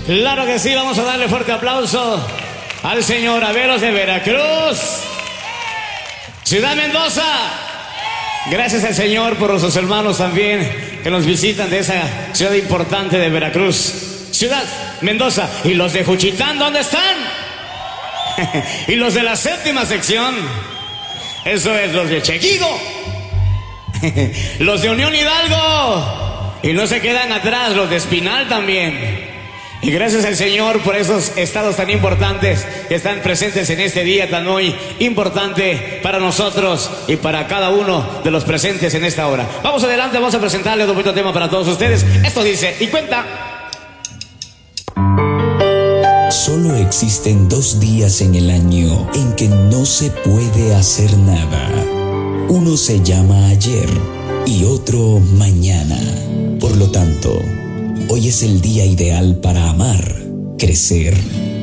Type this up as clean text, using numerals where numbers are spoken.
Claro que sí, vamos a darle fuerte aplauso al señor Averos de Veracruz. Ciudad Mendoza. Gracias al Señor por sus hermanos también que nos visitan de esa ciudad importante de Veracruz. Ciudad Mendoza. ¿Y los de Juchitán dónde están? Y los de la séptima sección. Eso es, los de Chequigo. Los de Unión Hidalgo. Y no se quedan atrás, los de Espinal también. Y gracias al Señor por esos estados tan importantes que están presentes en este día tan muy importante para nosotros y para cada uno de los presentes en esta hora. Vamos adelante, vamos a presentarles un bonito tema para todos ustedes. Esto dice, y cuenta. Solo existen 2 días en el año en que no se puede hacer nada. Uno se llama ayer y otro mañana. Por lo tanto, hoy es el día ideal para amar, crecer